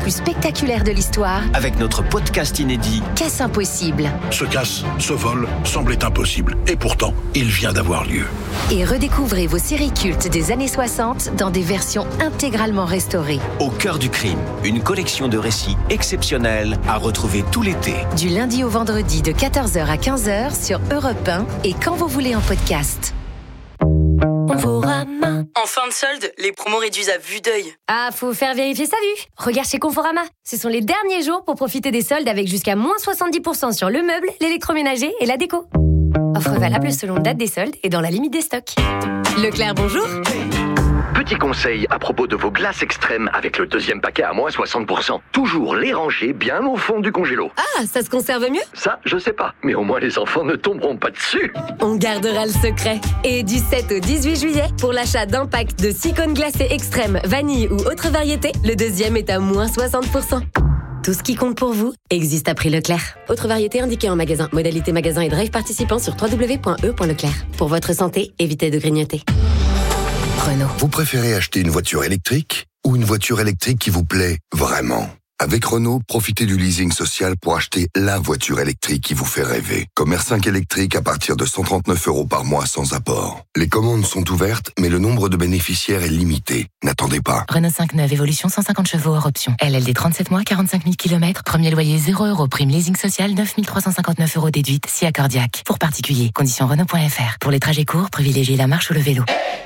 plus spectaculaires de l'histoire avec notre podcast inédit Qu'est-ce impossible ? Ce casse, ce vol semblait impossible. Et pourtant, il vient d'avoir lieu. Et redécouvrez vos séries cultes des années 60 dans des versions intégralement restaurées. Au cœur du crime, une collection de récits exceptionnels à retrouver tout l'été. Du lundi au vendredi de 14h à 15h sur Europe 1 et quand vous voulez en podcast. Conforama. En fin de solde, les promos réduisent à vue d'œil. Ah, faut faire vérifier sa vue. Regarde chez Conforama. Ce sont les derniers jours pour profiter des soldes avec jusqu'à moins 70% sur le meuble, l'électroménager et la déco. Offre valable selon date des soldes et dans la limite des stocks. Leclerc, bonjour. Petit conseil à propos de vos glaces extrêmes avec le deuxième paquet à moins 60%. Toujours les ranger bien au fond du congélo. Ah, ça se conserve mieux ? Ça, je sais pas. Mais au moins les enfants ne tomberont pas dessus. On gardera le secret. Et du 7 au 18 juillet, pour l'achat d'un pack de 6 cônes glacés extrêmes, vanille ou autre variété, le deuxième est à moins 60%. Tout ce qui compte pour vous existe à prix Leclerc. Autre variété indiquée en magasin. Modalité magasin et drive participant sur www.e.leclerc. Pour votre santé, évitez de grignoter. Renault. Vous préférez acheter une voiture électrique ou une voiture électrique qui vous plaît vraiment ? Avec Renault, profitez du leasing social pour acheter la voiture électrique qui vous fait rêver. Comme R5 électrique à partir de 139 € par mois sans apport. Les commandes sont ouvertes, mais le nombre de bénéficiaires est limité. N'attendez pas. Renault 5 neuve, évolution 150 chevaux hors option. LLD 37 mois, 45 000 km. Premier loyer 0 €. Prime leasing social 9 359 € déduite, si accordiaque. Pour particuliers, conditions Renault.fr. Pour les trajets courts, privilégiez la marche ou le vélo.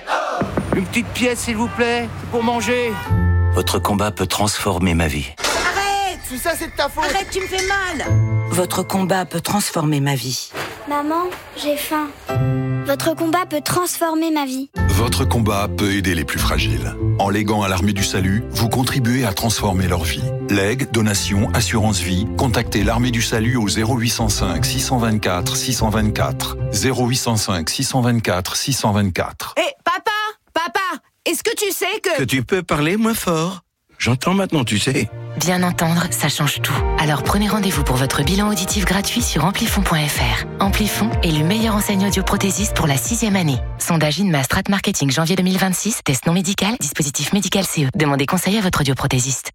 Une petite pièce, s'il vous plaît, c'est pour manger. Votre combat peut transformer ma vie. Arrête! Tout ça, c'est de ta faute. Arrête, tu me fais mal! Votre combat peut transformer ma vie. Maman, j'ai faim. Votre combat peut transformer ma vie. Votre combat peut aider les plus fragiles. En léguant à l'Armée du Salut, vous contribuez à transformer leur vie. Legs, donations, assurance vie, contactez l'Armée du Salut au 0805 624 624. 0805 624 624. Hé, Papa, est-ce que tu sais Que tu peux parler moins fort. J'entends maintenant, tu sais. Bien entendre, ça change tout. Alors prenez rendez-vous pour votre bilan auditif gratuit sur amplifon.fr. Amplifon est le meilleur enseigne audioprothésiste pour la 6e année. Sondage INMA Strat Marketing janvier 2026. Test non médical, dispositif médical CE. Demandez conseil à votre audioprothésiste.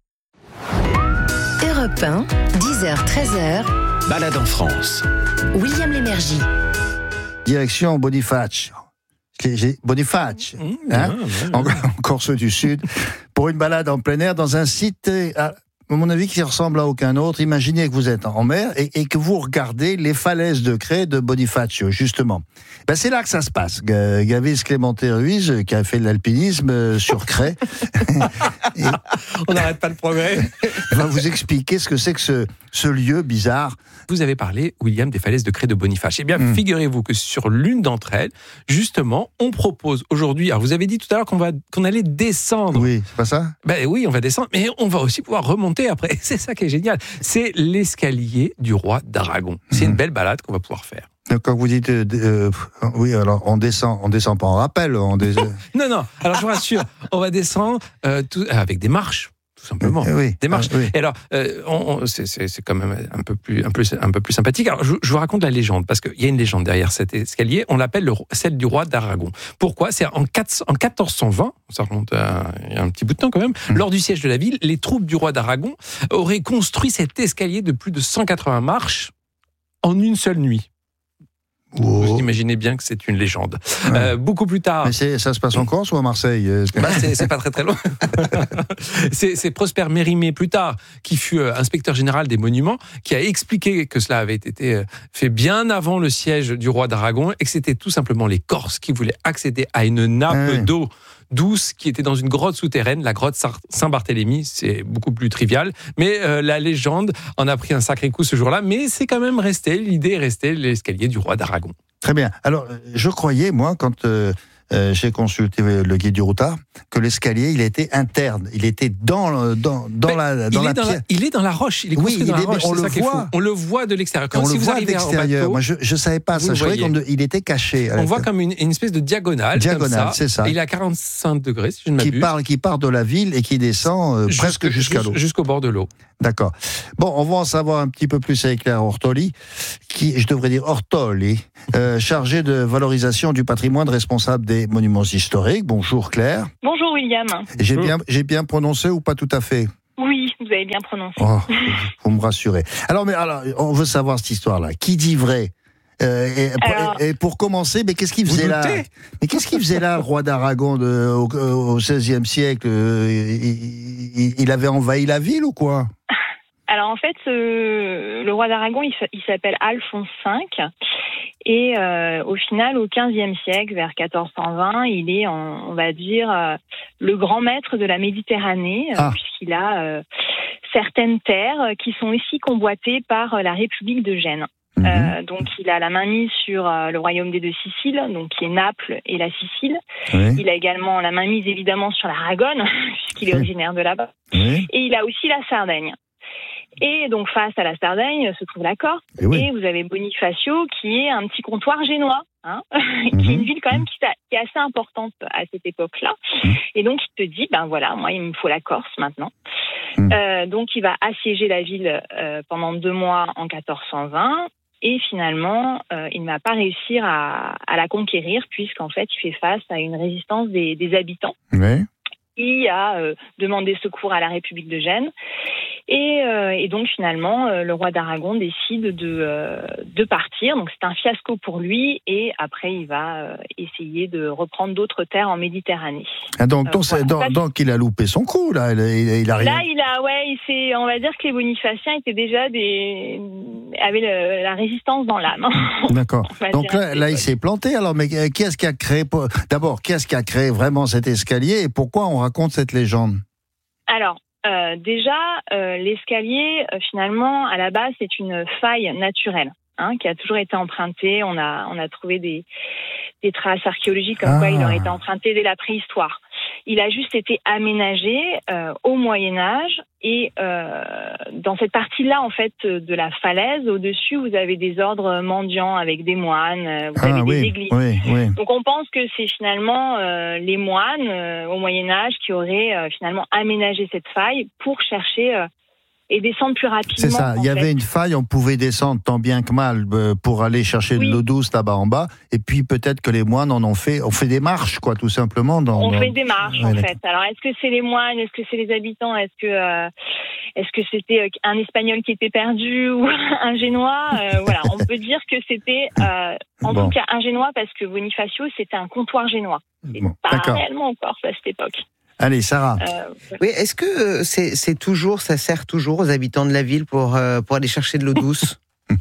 Europe 1, 10h, 13h. Balade en France. William Lémergie. Direction Boniface. Boniface, en Corse du Sud, pour une balade en plein air dans un site, à mon avis, qui ressemble à aucun autre. Imaginez que vous êtes en mer et que vous regardez les falaises de craie de Bonifacio, justement. Ben, c'est là que ça se passe. Gavin Clemente Ruiz, qui a fait de l'alpinisme sur craie. On n'arrête pas le progrès. Va vous expliquer ce que c'est que ce lieu bizarre. Vous avez parlé, William, des falaises de craie de Boniface. Eh bien, figurez-vous que sur l'une d'entre elles, justement, on propose aujourd'hui... Alors, vous avez dit tout à l'heure qu'on allait descendre. Oui, c'est pas ça ? Ben oui, on va descendre, mais on va aussi pouvoir remonter après. C'est ça qui est génial. C'est l'escalier du roi d'Aragon. C'est une belle balade qu'on va pouvoir faire. Donc, quand vous dites... oui, alors, on descend pas en rappel. Non. Alors, je vous rassure, on va descendre avec des marches. Tout simplement, des marches. Oui. Et alors, c'est quand même un peu plus sympathique. Alors, je vous raconte la légende, parce qu'il y a une légende derrière cet escalier. On l'appelle celle du roi d'Aragon. Pourquoi ? C'est en 1420, ça remonte il y a un petit bout de temps quand même, lors du siège de la ville, les troupes du roi d'Aragon auraient construit cet escalier de plus de 180 marches en une seule nuit. Vous imaginez bien que c'est une légende. Beaucoup plus tard... Mais ça se passe en Corse ou à Marseille ? C'est pas très loin. c'est Prosper Mérimée, plus tard, qui fut inspecteur général des monuments, qui a expliqué que cela avait été fait bien avant le siège du roi d'Aragon et que c'était tout simplement les Corses qui voulaient accéder à une nappe d'eau douce qui était dans une grotte souterraine, la grotte Saint-Barthélemy. C'est beaucoup plus trivial, mais la légende en a pris un sacré coup ce jour-là, mais c'est quand même resté, l'idée est restée, l'escalier du roi d'Aragon. Très bien. Alors, je croyais, moi, quand j'ai consulté le guide du routard, que l'escalier, il était interne. Il était dans la pierre. Il est dans la roche. Il est construit dans la roche. On le voit de l'extérieur. Quand si vous arrivez en bateau, moi, je ne savais pas ça. Je croyais qu'il était caché. On voit comme une espèce de diagonale. Diagonale, c'est ça. Il est à 45 degrés, si je ne m'abuse. Qui part de la ville et qui descend presque jusqu'à l'eau. Jusqu'au bord de l'eau. D'accord. Bon, on va en savoir un petit peu plus avec Claire Ortoli, chargée de valorisation du patrimoine, responsable des monuments historiques. Bonjour Claire. Bonjour William. J'ai bien prononcé ou pas tout à fait ? Oui, vous avez bien prononcé. Oh, vous me rassurez. Alors, on veut savoir cette histoire-là. Qui dit vrai ? Et pour commencer, mais qu'est-ce qu'il faisait là ? Mais qu'est-ce qu'il faisait là, le roi d'Aragon au XVIe siècle ? Il avait envahi la ville ou quoi ? Alors en fait, le roi d'Aragon, il s'appelle Alphonse V. Et au final, au XVe siècle, vers 1420, il est, on va dire, le grand maître de la Méditerranée, puisqu'il a certaines terres qui sont aussi convoitées par la République de Gênes. Donc il a la main mise sur le royaume des deux Siciles, donc qui est Naples et la Sicile. Oui. Il a également la main mise évidemment sur l'Aragon, puisqu'il est originaire de là-bas. Oui. Et il a aussi la Sardaigne. Et donc face à la Sardaigne se trouve la Corse. Et vous avez Bonifacio qui est un petit comptoir génois, qui est une ville quand même qui est assez importante à cette époque-là. Et donc il te dit, ben voilà, moi il me faut la Corse maintenant. Donc il va assiéger la ville pendant 2 mois en 1420. Et finalement, il ne va pas réussir à la conquérir, puisqu'en fait, il fait face à une résistance des habitants. Oui. Qui a demandé secours à la République de Gênes. Et donc, finalement, le roi d'Aragon décide de partir. Donc, c'est un fiasco pour lui. Et après, il va essayer de reprendre d'autres terres en Méditerranée. Ah, donc il a loupé son coup, là. Il a rien. Là, on va dire que les Bonifaciens étaient déjà avaient la résistance dans l'âme. D'accord. Donc là, il s'est planté. Alors, mais qui est-ce qui a créé vraiment cet escalier et pourquoi on raconte cette légende ? Alors, déjà, l'escalier, finalement, à la base, c'est une faille naturelle, qui a toujours été empruntée. On a trouvé des traces archéologiques comme quoi il aurait été emprunté dès la préhistoire. Il a juste été aménagé au Moyen-Âge et dans cette partie-là, en fait, de la falaise, au-dessus, vous avez des ordres mendiants avec des moines, vous avez des églises. Oui. Donc on pense que c'est finalement les moines au Moyen-Âge qui auraient finalement aménagé cette faille pour chercher et descendre plus rapidement. C'est ça, il y avait une faille, on pouvait descendre tant bien que mal pour aller chercher de l'eau douce là-bas en bas, et puis peut-être que les moines on fait des marches, quoi, tout simplement. On fait des marches, en fait. Alors, est-ce que c'est les moines, est-ce que c'est les habitants, est-ce que c'était un Espagnol qui était perdu ou un Génois Voilà, on peut dire que c'était tout cas un Génois, parce que Bonifacio, c'était un comptoir génois. Pas réellement en Corse à cette époque. Allez, Sarah. Oui, est-ce que ça sert toujours aux habitants de la ville pour aller chercher de l'eau douce ?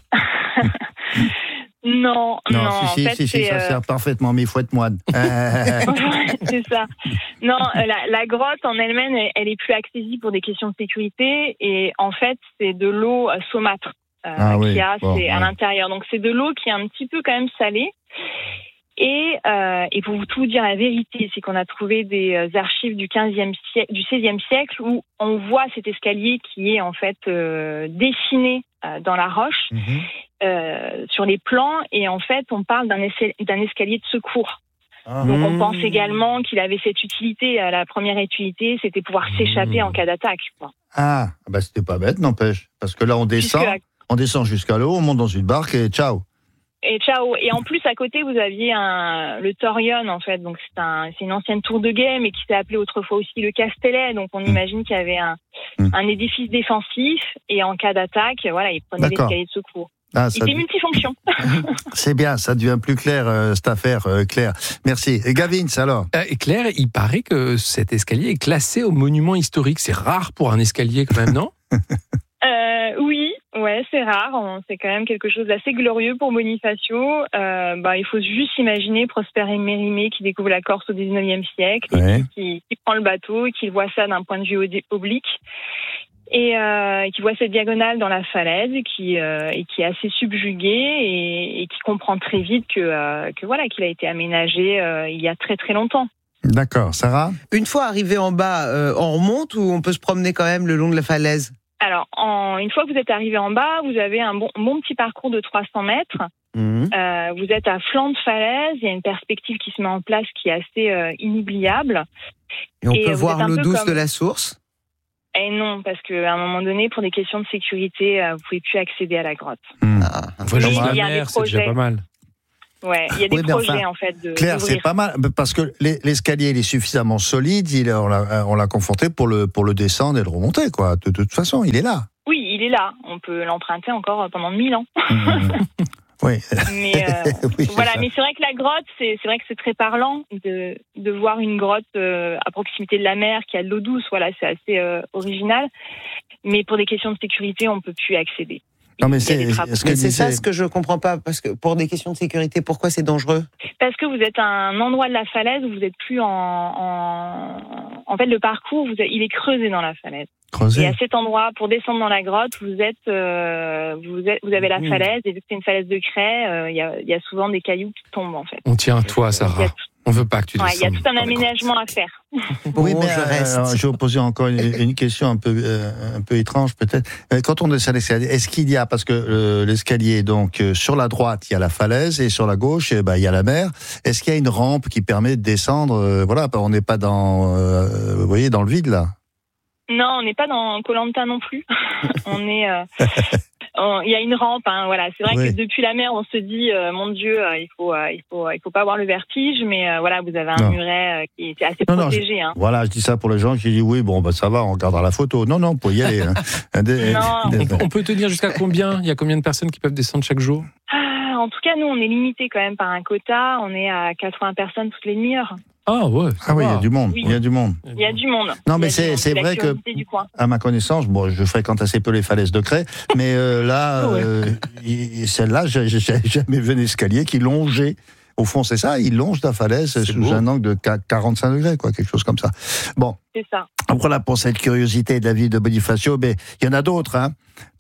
Non, si, ça sert parfaitement, mais il faut être moine. C'est ça. Non, la grotte en elle-même, elle est plus accessible pour des questions de sécurité, et en fait, c'est de l'eau saumâtre à l'intérieur. Donc, c'est de l'eau qui est un petit peu quand même salée. Et pour vous tout dire la vérité, c'est qu'on a trouvé des archives du XVIe siècle où on voit cet escalier qui est en fait dessiné dans la roche sur les plans, et en fait on parle d'un escalier de secours. Donc on pense également qu'il avait cette utilité. La première utilité, c'était pouvoir s'échapper en cas d'attaque, quoi. Ah, bah c'était pas bête, n'empêche, parce que là on descend jusqu'à l'eau, on monte dans une barque et ciao. Et ciao. Et en plus, à côté, vous aviez le Torion, en fait. Donc, c'est une ancienne tour de guet, mais qui s'est appelée autrefois aussi le Castellet. Donc, on imagine qu'il y avait un édifice défensif. Et en cas d'attaque, voilà, il prenait l'escalier de secours. Il était multifonction. C'est bien, ça devient plus clair, cette affaire, Claire. Merci. Et Gavin, alors Claire, il paraît que cet escalier est classé au monument historique. C'est rare pour un escalier, quand même, non ? Oui. Ouais, c'est rare. C'est quand même quelque chose d'assez glorieux pour Bonifacio. Il faut juste imaginer Prosper Mérimée qui découvre la Corse au XIXe siècle, et qui prend le bateau et qui voit ça d'un point de vue oblique, et qui voit cette diagonale dans la falaise, et qui est assez subjugué, et qui comprend très vite qu'il a été aménagé il y a très très longtemps. D'accord, Sarah ? Une fois arrivé en bas, on remonte ou on peut se promener quand même le long de la falaise ? Alors, une fois que vous êtes arrivé en bas, vous avez un bon petit parcours de 300 mètres. Vous êtes à flanc de falaise, il y a une perspective qui se met en place qui est assez inoubliable. Et on peut voir l'eau douce de la source ? Et non, parce qu'à un moment donné, pour des questions de sécurité, vous ne pouvez plus accéder à la grotte. Voyons la mer, c'est déjà pas mal. Ouais, il y a des projets en fait de. Claire, c'est pas mal parce que l'escalier il est suffisamment solide. On l'a conforté pour le descendre et le remonter, quoi. De toute façon, il est là. Oui, il est là. On peut l'emprunter encore pendant 1000 ans. Oui. Mais oui, voilà, mais c'est vrai que la grotte, c'est vrai que c'est très parlant de voir une grotte à proximité de la mer qui a de l'eau douce. Voilà, c'est assez original. Mais pour des questions de sécurité, on peut plus y accéder. Non, mais c'est ça ce que je comprends pas, parce que pour des questions de sécurité, pourquoi c'est dangereux ? Parce que vous êtes à un endroit de la falaise où vous n'êtes plus en fait, le parcours, il est creusé dans la falaise. Et à cet endroit, pour descendre dans la grotte, vous avez la falaise, et vu que c'est une falaise de craie, il y a souvent des cailloux qui tombent, en fait. On tient à toi, Sarah. On veut pas que tu descendes. Il y a tout un aménagement à faire. Oui, mais je vais vous poser encore une question un peu étrange, peut-être. Quand on descend l'escalier, est-ce qu'il y a, parce que l'escalier, donc, sur la droite, il y a la falaise, et sur la gauche, il y a la mer. Est-ce qu'il y a une rampe qui permet de descendre, voilà, on n'est pas dans le vide, là? Non, on n'est pas dans Koh-Lanta non plus. On est. Il y a une rampe, hein, voilà. C'est vrai que depuis la mer, on se dit, mon Dieu, il faut pas avoir le vertige, mais voilà, vous avez un muret qui est assez protégé. Hein. Voilà, je dis ça pour les gens qui disent oui, bon, ça va, on regardera la photo. Non, on peut y aller. Hein. On peut tenir jusqu'à combien ? Il y a combien de personnes qui peuvent descendre chaque jour ? En tout cas, nous, on est limité quand même par un quota. On est à 80 personnes toutes les demi-heures. Ah ouais. Ah oui, il y a du monde. Oui. Il y a du monde. Il y a du monde. Non, mais c'est vrai que, à ma connaissance, bon, je fréquente assez peu les falaises de craie, mais là, celle-là, j'ai jamais vu un escalier qui longeait. Au fond, c'est ça, il longe la falaise sous un angle de 45 degrés, quoi, quelque chose comme ça. Bon. C'est ça. Voilà pour cette curiosité de la ville de Bonifacio, mais il y en a d'autres, hein.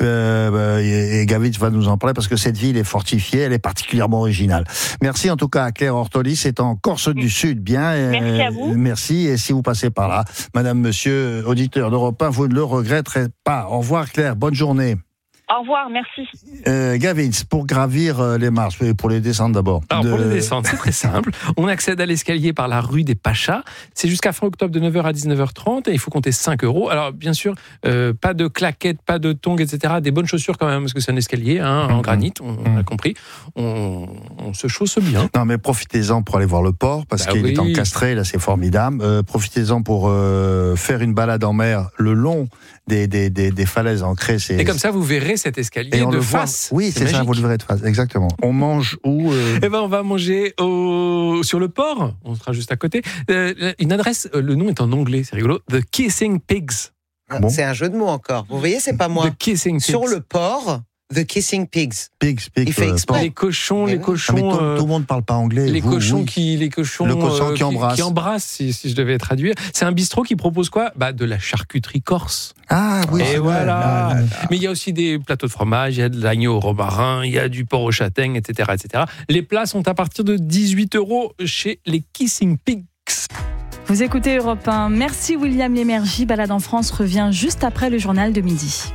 Et Gavitz va nous en parler parce que cette ville est fortifiée, elle est particulièrement originale. Merci en tout cas à Claire Ortoli, c'est en Corse du Sud, bien. Merci à vous. Merci, et si vous passez par là, madame, monsieur, auditeur d'Europe 1, vous ne le regretterez pas. Au revoir Claire, bonne journée. Au revoir, merci. Gavitz, pour gravir les marches, pour les descendre d'abord. Alors pour les descendre, c'est très simple. On accède à l'escalier par la rue des Pachas. C'est jusqu'à fin octobre de 9h à 19h30 et il faut compter 5 €. Alors bien sûr, pas de claquettes, pas de tongs, etc. Des bonnes chaussures quand même, parce que c'est un escalier en granit, on a compris. On se chausse bien. Non mais profitez-en pour aller voir le port, parce qu'il est encastré, là c'est formidable. Profitez-en pour faire une balade en mer le long des falaises ancrées. Et comme ça, vous verrez cet escalier de face. Oui, c'est ça, vous le verrez de face, exactement. On mange où Eh ben, on va manger sur le port. On sera juste à côté. Une adresse, le nom est en anglais, c'est rigolo. The Kissing Pigs. Bon. C'est un jeu de mots encore. Vous voyez, c'est pas moi. The Kissing Pigs. Sur le port. The Kissing Pigs. Il fait exprès. Les cochons. Mais tout le monde parle pas anglais. Les cochons qui embrassent. Qui embrassent, si je devais traduire. C'est un bistrot qui propose quoi ? De la charcuterie corse. Ah oui. Et voilà. Mais il y a aussi des plateaux de fromage, il y a de l'agneau au romarin, il y a du porc aux châtaignes, etc., etc. Les plats sont à partir de 18 € chez les Kissing Pigs. Vous écoutez Europe 1. Merci William Lémergie. Balade en France revient juste après le journal de midi.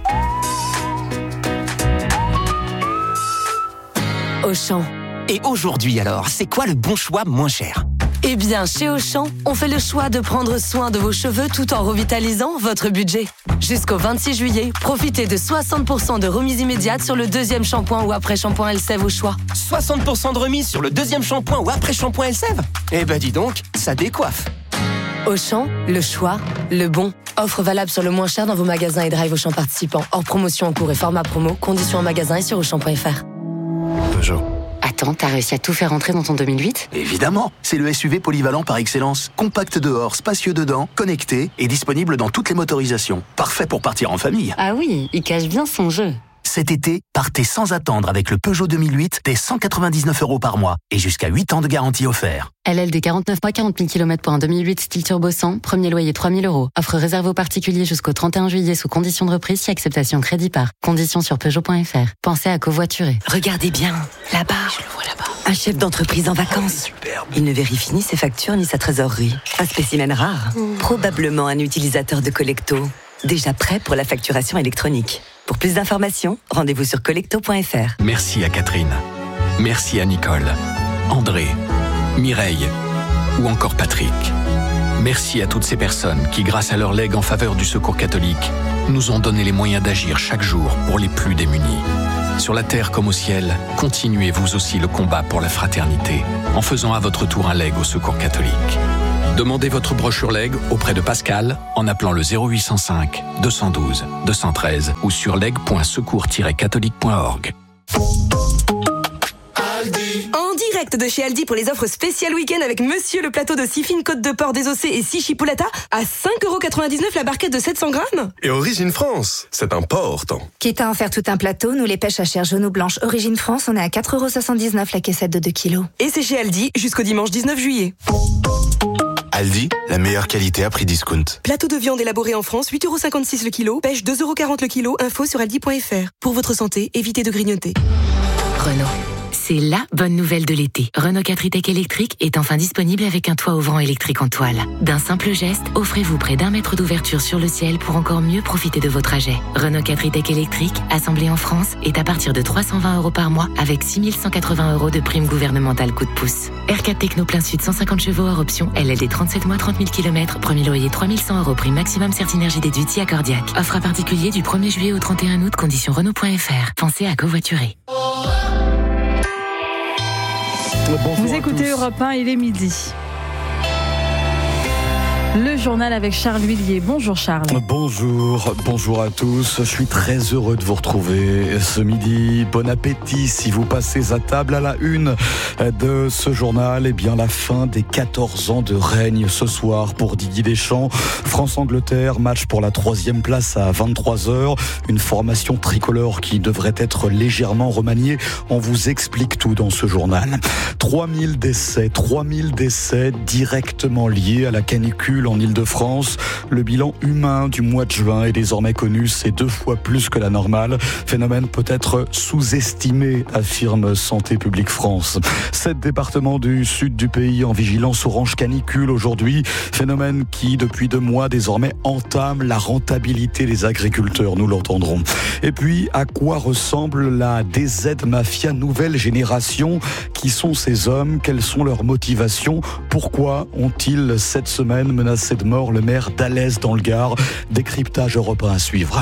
Auchan. Et aujourd'hui alors, c'est quoi le bon choix moins cher ? Eh bien, chez Auchan, on fait le choix de prendre soin de vos cheveux tout en revitalisant votre budget. Jusqu'au 26 juillet, profitez de 60% de remise immédiate sur le deuxième shampoing ou après-shampoing Elseve au choix. 60% de remise sur le deuxième shampoing ou après-shampoing Elseve ? Eh ben dis donc, ça décoiffe. Auchan, le choix, le bon. Offre valable sur le moins cher dans vos magasins et drive Auchan participants. Hors promotion en cours et format promo. Conditions en magasin et sur Auchan.fr. Peugeot. Attends, t'as réussi à tout faire rentrer dans ton 2008 ? Évidemment, c'est le SUV polyvalent par excellence. Compact dehors, spacieux dedans, connecté et disponible dans toutes les motorisations. Parfait pour partir en famille. Ah oui, il cache bien son jeu. Cet été, partez sans attendre avec le Peugeot 2008 dès 199 € par mois et jusqu'à 8 ans de garantie offert. LLD 49 mois, 40 000 km pour un 2008 style turbo 100, premier loyer 3 000 €. Offre réservée aux particuliers jusqu'au 31 juillet sous condition de reprise si acceptation crédit par. Conditions sur Peugeot.fr. Pensez à covoiturer. Regardez bien, là-bas. Je le vois là-bas. Un chef d'entreprise en vacances. Superbe. Il ne vérifie ni ses factures ni sa trésorerie. Un spécimen rare. Probablement un utilisateur de Collecto. Déjà prêt pour la facturation électronique. Pour plus d'informations, rendez-vous sur collecto.fr. Merci à Catherine. Merci à Nicole, André, Mireille ou encore Patrick. Merci à toutes ces personnes qui, grâce à leur legs en faveur du Secours catholique, nous ont donné les moyens d'agir chaque jour pour les plus démunis. Sur la terre comme au ciel, continuez vous aussi le combat pour la fraternité en faisant à votre tour un leg au Secours catholique. Demandez votre brochure leg auprès de Pascal en appelant le 0805 212 213 ou sur leg.secours-catholique.org. En direct de chez Aldi pour les offres spéciales week-end avec Monsieur le plateau de 6 fines côtes de porc désossées et 6 chipolata à 5,99€ la barquette de 700 grammes. Et Origine France, c'est important. Quitte à en faire tout un plateau, nous les pêches à chair jaune ou blanche Origine France, on est à 4,79€ la caissette de 2 kilos. Et c'est chez Aldi jusqu'au dimanche 19 juillet. Aldi, la meilleure qualité à prix discount. Plateau de viande élaboré en France, 8,56€ le kilo. Pêche 2,40€ le kilo. Info sur aldi.fr. Pour votre santé, évitez de grignoter. Renault. C'est la bonne nouvelle de l'été. Renault 4 e-Tech électrique est enfin disponible avec un toit ouvrant électrique en toile. D'un simple geste, offrez-vous près d'1 mètre d'ouverture sur le ciel pour encore mieux profiter de vos trajets. Renault 4 e-Tech électrique, assemblé en France, est à partir de 320€ par mois avec 6180€ de prime gouvernementale coup de pouce. R4 Techno plein sud 150 chevaux hors option, LLD 37 mois 30 000 km, premier loyer 3100€, prime maximum Certinergie déduite via Cardiac. Offre à particulier du 1er juillet au 31 août, conditions Renault.fr. Pensez à covoiturer. Bonjour. Vous écoutez Europe 1, il est midi. Le journal avec Charles Huillier. Bonjour Charles. Bonjour à tous. Je suis très heureux de vous retrouver ce midi. Bon appétit si vous passez à table. À la une de ce journal, eh bien la fin des 14 ans de règne ce soir pour Didier Deschamps. France-Angleterre, match pour la 3e place à 23h. Une formation tricolore qui devrait être légèrement remaniée. On vous explique tout dans ce journal. 3000 décès directement liés à la canicule en Ile-de-France. Le bilan humain du mois de juin est désormais connu, c'est 2 fois plus que la normale. Phénomène peut-être sous-estimé, affirme Santé publique France. 7 départements du sud du pays en vigilance orange canicule aujourd'hui. Phénomène qui, depuis 2 mois, désormais entame la rentabilité des agriculteurs, nous l'entendrons. Et puis, à quoi ressemble la DZ Mafia nouvelle génération? Qui sont ces hommes? Quelles sont leurs motivations? Pourquoi ont-ils cette semaine menacé de mort le maire d'Alès dans le Gard? Décryptage européen à suivre.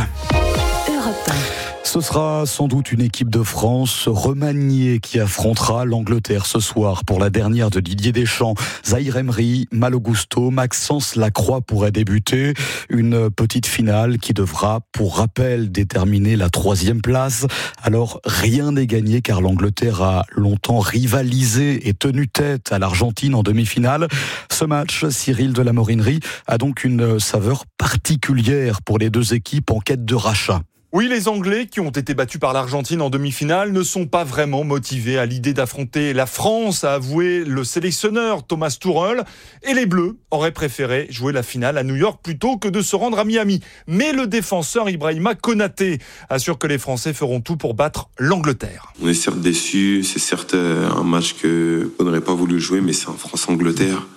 Ce sera sans doute une équipe de France remaniée qui affrontera l'Angleterre ce soir pour la dernière de Didier Deschamps. Zahir Emery, Malo Gusto, Maxence Lacroix pourrait débuter. Une petite finale qui devra, pour rappel, déterminer la 3e place. Alors rien n'est gagné car l'Angleterre a longtemps rivalisé et tenu tête à l'Argentine en demi-finale. Ce match, Cyril de la Morinerie, a donc une saveur particulière pour les 2 équipes en quête de rachat. Oui, les Anglais, qui ont été battus par l'Argentine en demi-finale, ne sont pas vraiment motivés à l'idée d'affronter la France, a avoué le sélectionneur Thomas Tuchel. Et les Bleus auraient préféré jouer la finale à New York plutôt que de se rendre à Miami. Mais le défenseur Ibrahima Konaté assure que les Français feront tout pour battre l'Angleterre. On est certes déçus, c'est certes un match qu'on n'aurait pas voulu jouer, mais c'est un France-Angleterre.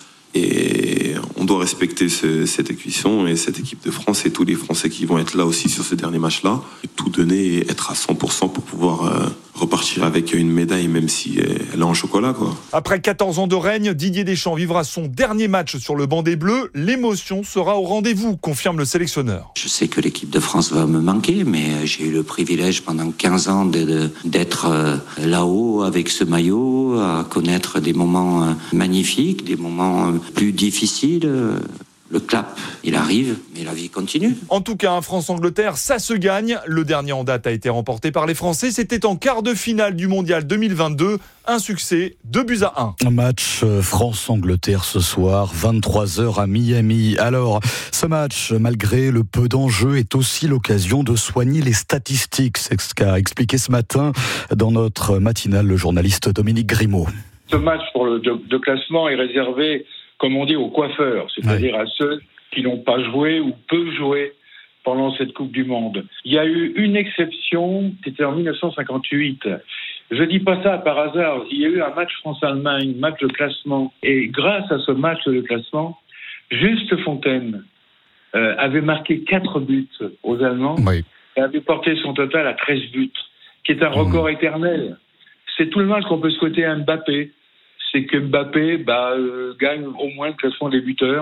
Et on doit respecter cette équation et cette équipe de France et tous les Français qui vont être là aussi sur ce dernier match-là. Et tout donner et être à 100% pour pouvoir repartir avec une médaille, même si elle est en chocolat, quoi. Après 14 ans de règne, Didier Deschamps vivra son dernier match sur le banc des Bleus. L'émotion sera au rendez-vous, confirme le sélectionneur. Je sais que l'équipe de France va me manquer, mais j'ai eu le privilège pendant 15 ans d'être là-haut avec ce maillot, à connaître des moments magnifiques, des moments plus difficiles. Le clap, il arrive, mais la vie continue. En tout cas, France-Angleterre, ça se gagne. Le dernier en date a été remporté par les Français. C'était en quart de finale du Mondial 2022. Un succès, 2-1. Un match France-Angleterre ce soir, 23h à Miami. Alors, ce match, malgré le peu d'enjeux, est aussi l'occasion de soigner les statistiques. C'est ce qu'a expliqué ce matin dans notre matinale le journaliste Dominique Grimaud. Ce match pour le de classement est réservé, comme on dit, aux coiffeurs, c'est-à-dire à ceux qui n'ont pas joué ou peuvent jouer pendant cette Coupe du Monde. Il y a eu une exception, c'était en 1958. Je dis pas ça par hasard. Il y a eu un match France-Allemagne, match de classement. Et grâce à ce match de classement, Juste Fontaine avait marqué 4 buts aux Allemands et avait porté son total à 13 buts, qui est un record éternel. C'est tout le mal qu'on peut souhaiter à Mbappé. C'est que Mbappé gagne au moins le classement des buteurs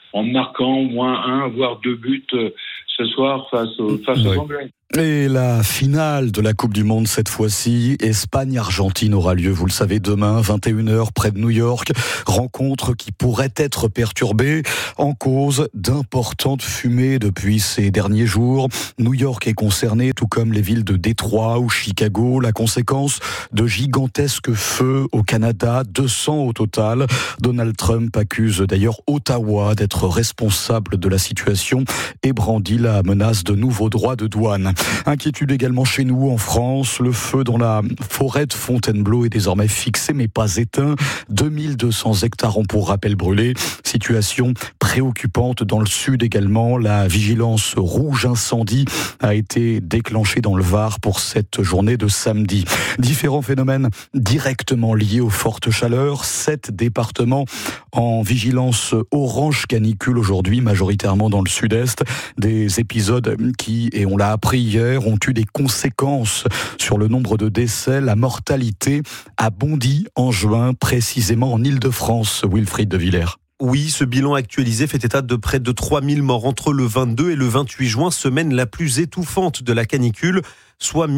en marquant au moins 1 voire 2 buts ce soir face aux Anglais. Et la finale de la Coupe du Monde cette fois-ci, Espagne-Argentine aura lieu, vous le savez, demain, 21h près de New York. Rencontre qui pourrait être perturbée en cause d'importantes fumées depuis ces derniers jours. New York est concerné, tout comme les villes de Détroit ou Chicago. La conséquence de gigantesques feux au Canada, 200 au total. Donald Trump accuse d'ailleurs Ottawa d'être responsable de la situation et brandit la menace de nouveaux droits de douane. Inquiétude également chez nous en France. Le feu dans la forêt de Fontainebleau est désormais fixé mais pas éteint. 2200 hectares ont pour rappel brûlé. Situation préoccupante dans le sud également. La vigilance rouge incendie a été déclenchée dans le Var pour cette journée de samedi. Différents phénomènes directement liés aux fortes chaleurs. 7 départements en vigilance orange canicule aujourd'hui, majoritairement dans le sud-est. Des épisodes qui, et on l'a appris hier, ont eu des conséquences sur le nombre de décès. La mortalité a bondi en juin, précisément en Île-de-France. Wilfried de Villers. Oui, ce bilan actualisé fait état de près de 3000 morts entre le 22 et le 28 juin, semaine la plus étouffante de la canicule, soit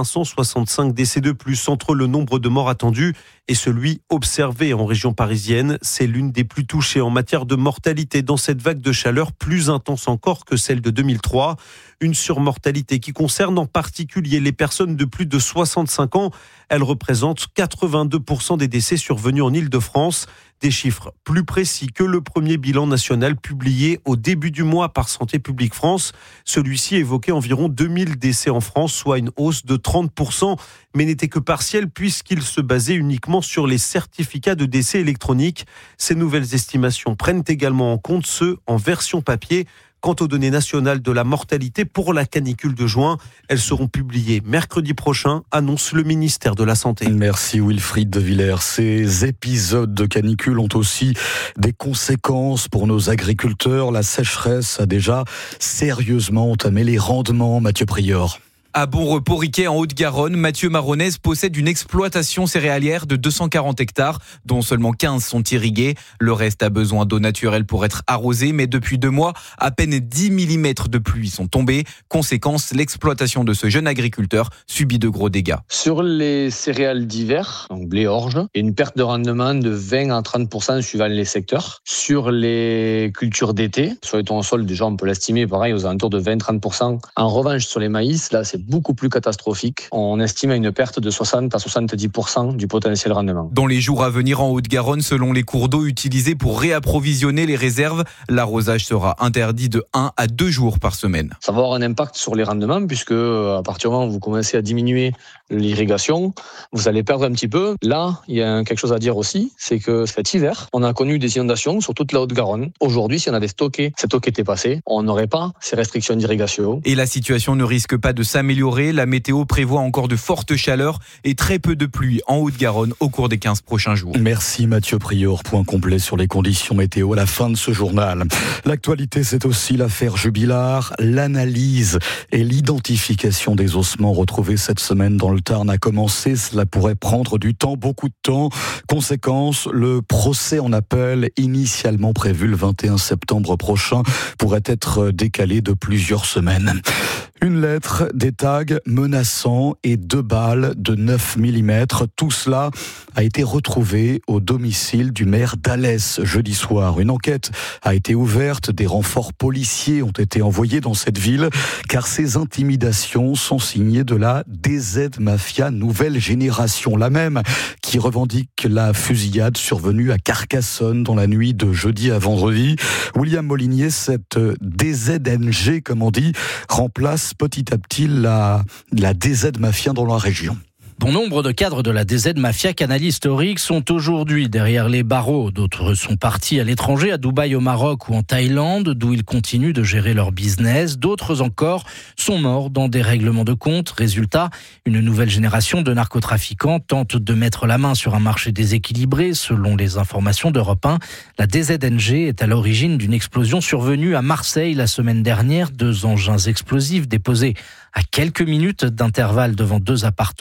1565 décès de plus entre le nombre de morts attendus et celui observé en région parisienne. C'est l'une des plus touchées en matière de mortalité dans cette vague de chaleur, plus intense encore que celle de 2003. Une surmortalité qui concerne en particulier les personnes de plus de 65 ans. Elle représente 82% des décès survenus en Île-de-France. Des chiffres plus précis que le premier bilan national publié au début du mois par Santé publique France. Celui-ci évoquait environ 2000 décès en France, soit une hausse de 30%, mais n'était que partiel puisqu'il se basait uniquement sur les certificats de décès électroniques. Ces nouvelles estimations prennent également en compte ceux en version papier. Quant aux données nationales de la mortalité pour la canicule de juin, elles seront publiées mercredi prochain, annonce le ministère de la Santé. Merci Wilfried de Villers. Ces épisodes de canicule ont aussi des conséquences pour nos agriculteurs. La sécheresse a déjà sérieusement entamé les rendements. Mathieu Prior. À Bon-Repos-Riquet, en Haute-Garonne, Mathieu Maronnaise possède une exploitation céréalière de 240 hectares, dont seulement 15 sont irrigués. Le reste a besoin d'eau naturelle pour être arrosé, mais depuis 2 mois, à peine 10 mm de pluie sont tombés. Conséquence, l'exploitation de ce jeune agriculteur subit de gros dégâts. Sur les céréales d'hiver, donc blé, orge, il y a une perte de rendement de 20 à 30% suivant les secteurs. Sur les cultures d'été, sur les tournesols, déjà on peut l'estimer pareil aux alentours de 20-30%. En revanche, sur les maïs, là c'est beaucoup plus catastrophique. On estime à une perte de 60 à 70% du potentiel rendement. Dans les jours à venir en Haute-Garonne, selon les cours d'eau utilisés pour réapprovisionner les réserves, l'arrosage sera interdit de 1 à 2 jours par semaine. Ça va avoir un impact sur les rendements puisque à partir du moment où vous commencez à diminuer l'irrigation, vous allez perdre un petit peu. Là, il y a quelque chose à dire aussi, c'est que cet hiver, on a connu des inondations sur toute la Haute-Garonne. Aujourd'hui, si on avait stocké cette eau qui était passée, on n'aurait pas ces restrictions d'irrigation. Et la situation ne risque pas de s'améliorer. La météo prévoit encore de fortes chaleurs et très peu de pluie en Haute-Garonne au cours des 15 prochains jours. Merci Mathieu Prior. Point complet sur les conditions météo à la fin de ce journal. L'actualité, c'est aussi l'affaire Jubilard. L'analyse et l'identification des ossements retrouvés cette semaine dans le Tarn a commencé. Cela pourrait prendre du temps, beaucoup de temps. Conséquence, le procès en appel, initialement prévu le 21 septembre prochain, pourrait être décalé de plusieurs semaines. Une lettre, des tags menaçants et 2 balles de 9 mm. Tout cela a été retrouvé au domicile du maire d'Alès jeudi soir. Une enquête a été ouverte. Des renforts policiers ont été envoyés dans cette ville car ces intimidations sont signées de la DZ Mafia Nouvelle Génération. La même qui revendique la fusillade survenue à Carcassonne dans la nuit de jeudi à vendredi. William Molinier, cette DZNG, comme on dit, remplace petit à petit la DZ Mafia dans la région. Bon nombre de cadres de la DZ Mafia Canal historique sont aujourd'hui derrière les barreaux. D'autres sont partis à l'étranger, à Dubaï, au Maroc ou en Thaïlande, d'où ils continuent de gérer leur business. D'autres encore sont morts dans des règlements de compte. Résultat, une nouvelle génération de narcotrafiquants tente de mettre la main sur un marché déséquilibré. Selon les informations d'Europe 1, la DZNG est à l'origine d'une explosion survenue à Marseille la semaine dernière. 2 engins explosifs déposés à quelques minutes d'intervalle devant 2 appartements. Il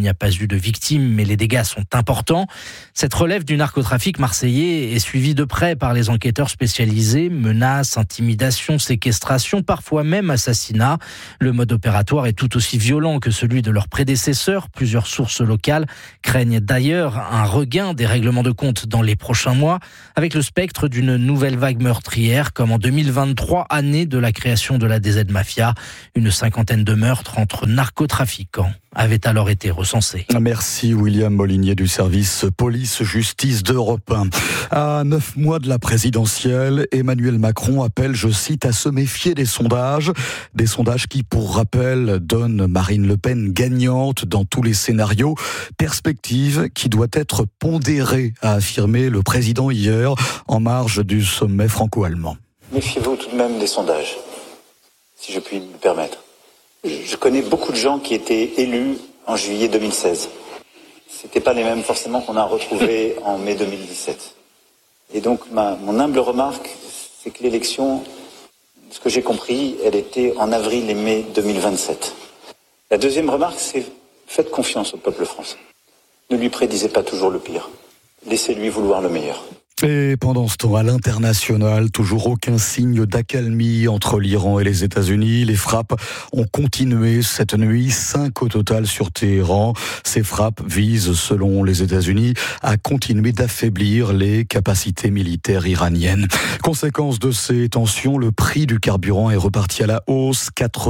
n'y a pas eu de victimes, mais les dégâts sont importants. Cette relève du narcotrafic marseillais est suivie de près par les enquêteurs spécialisés. Menaces, intimidations, séquestrations, parfois même assassinats. Le mode opératoire est tout aussi violent que celui de leurs prédécesseurs. Plusieurs sources locales craignent d'ailleurs un regain des règlements de compte dans les prochains mois, avec le spectre d'une nouvelle vague meurtrière, comme en 2023, année de la création de la DZ Mafia. Une cinquantaine de meurtres entre narcotrafiquants avaient alors été recensés. Merci William Molinier du service police-justice d'Europe 1. À 9 mois de la présidentielle, Emmanuel Macron appelle, je cite, à se méfier des sondages. Des sondages qui, pour rappel, donnent Marine Le Pen gagnante dans tous les scénarios. Perspective qui doit être pondérée, a affirmé le président hier en marge du sommet franco-allemand. Méfiez-vous tout de même des sondages, si je puis me permettre. Je connais beaucoup de gens qui étaient élus en juillet 2016. C'était pas les mêmes forcément qu'on a retrouvés en mai 2017. Et donc mon humble remarque, c'est que l'élection, ce que j'ai compris, elle était en avril et mai 2027. La deuxième remarque, c'est faites confiance au peuple français. Ne lui prédisez pas toujours le pire. Laissez-lui vouloir le meilleur. Et pendant ce temps, à l'international, toujours aucun signe d'accalmie entre l'Iran et les États-Unis. Les frappes ont continué cette nuit, 5 au total sur Téhéran. Ces frappes visent, selon les États-Unis, à continuer d'affaiblir les capacités militaires iraniennes. Conséquence de ces tensions, le prix du carburant est reparti à la hausse,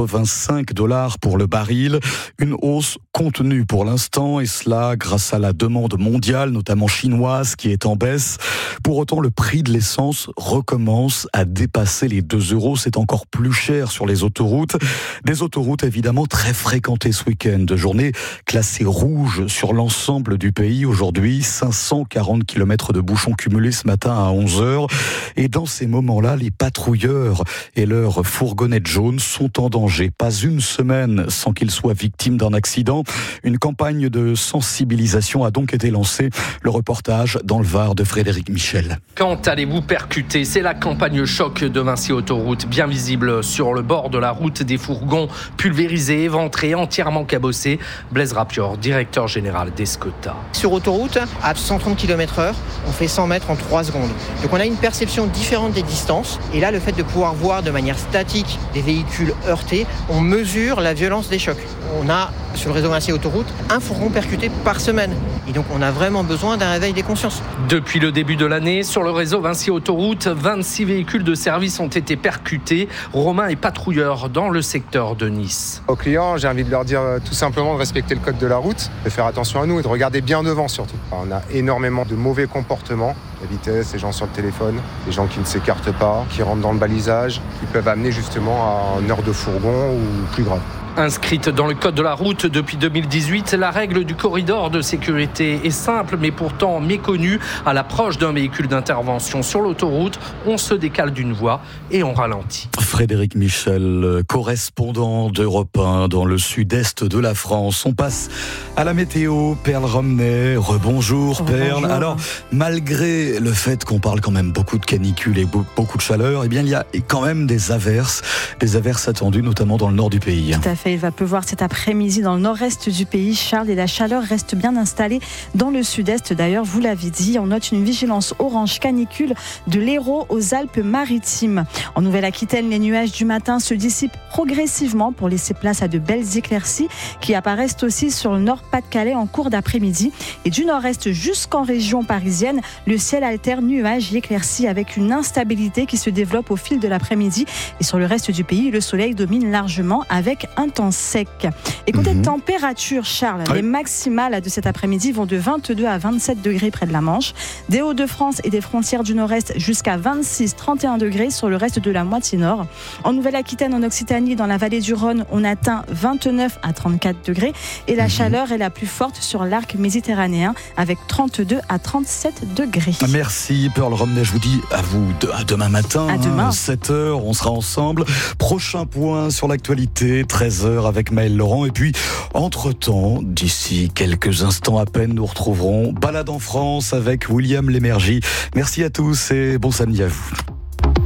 $85 pour le baril. Une hausse contenue pour l'instant, et cela grâce à la demande mondiale, notamment chinoise, qui est en baisse. Pour autant, le prix de l'essence recommence à dépasser les 2 €. C'est encore plus cher sur les autoroutes. Des autoroutes évidemment très fréquentées ce week-end. Journée classée rouge sur l'ensemble du pays. Aujourd'hui, 540 km de bouchons cumulés ce matin à 11h. Et dans ces moments-là, les patrouilleurs et leurs fourgonnettes jaunes sont en danger. Pas une semaine sans qu'ils soient victimes d'un accident. Une campagne de sensibilisation a donc été lancée. Le reportage dans le Var de Frédéric Michel. Quand allez-vous percuter ? C'est la campagne choc de Vinci Autoroute, bien visible sur le bord de la route, des fourgons pulvérisés, éventrés, entièrement cabossés. Blaise Rapior, directeur général d'Escota. Sur autoroute, à 130 km/h, on fait 100 mètres en 3 secondes. Donc on a une perception différente des distances. Et là, le fait de pouvoir voir de manière statique des véhicules heurtés, on mesure la violence des chocs. On a, sur le réseau Vinci Autoroute, un fourgon percuté par semaine. Et donc on a vraiment besoin d'un réveil des consciences. Depuis le début de l'année, sur le réseau Vinci Autoroute, 26 véhicules de service ont été percutés. Romain est patrouilleur dans le secteur de Nice. Aux clients, j'ai envie de leur dire tout simplement de respecter le code de la route, de faire attention à nous et de regarder bien devant surtout. On a énormément de mauvais comportements, la vitesse, les gens sur le téléphone, les gens qui ne s'écartent pas, qui rentrent dans le balisage, qui peuvent amener justement à une heure de fourgon ou plus grave. Inscrite dans le code de la route depuis 2018, la règle du corridor de sécurité est simple mais pourtant méconnue. À l'approche d'un véhicule d'intervention sur l'autoroute, on se décale d'une voie et on ralentit. Frédéric Michel, correspondant d'Europe 1 dans le sud-est de la France. On passe à la météo. Perle Romney, rebonjour Perle. Alors, malgré le fait qu'on parle quand même beaucoup de canicule et beaucoup de chaleur, eh bien il y a quand même des averses attendues, notamment dans le nord du pays. Tout à fait, il va pleuvoir cet après-midi dans le nord-est du pays, Charles, et la chaleur reste bien installée dans le sud-est. D'ailleurs, vous l'avez dit, on note une vigilance orange canicule de l'Hérault aux Alpes-Maritimes. En Nouvelle-Aquitaine, les nuages du matin se dissipent progressivement pour laisser place à de belles éclaircies qui apparaissent aussi sur le Nord-Pas-de-Calais en cours d'après-midi. Et du nord-est jusqu'en région parisienne, le ciel alterne nuages et éclaircies avec une instabilité qui se développe au fil de l'après-midi. Et sur le reste du pays, le soleil domine largement avec un temps sec. Et côté température, Charles, les maximales de cet après-midi vont de 22 à 27 degrés près de la Manche, des Hauts-de-France et des frontières du Nord-Est jusqu'à 26-31 degrés sur le reste de la moitié nord. En Nouvelle-Aquitaine, en Occitanie, dans la vallée du Rhône, on atteint 29 à 34 degrés et la chaleur est la plus forte sur l'arc méditerranéen avec 32 à 37 degrés. Merci Pearl Romney, je vous dis à vous à demain matin, à demain. 7h, on sera ensemble. Prochain point sur l'actualité, 13h avec Maëlle Laurent. Et puis, entre-temps, d'ici quelques instants à peine, nous retrouverons Balade en France avec William Lémergie. Merci à tous et bon samedi à vous.